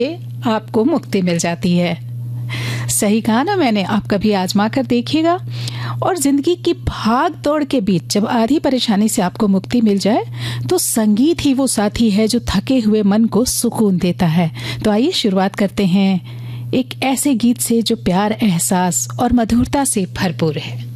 आपको मुक्ति मिल जाती है। सही कहा ना मैंने, आप कभी आजमा कर देखिएगा। और जिंदगी की भाग दौड़ के बीच जब आधी परेशानी से आपको मुक्ति मिल जाए तो संगीत ही वो साथी है जो थके हुए मन को सुकून देता है। तो आइए शुरुआत करते हैं एक ऐसे गीत से जो प्यार, एहसास और मधुरता से भरपूर है।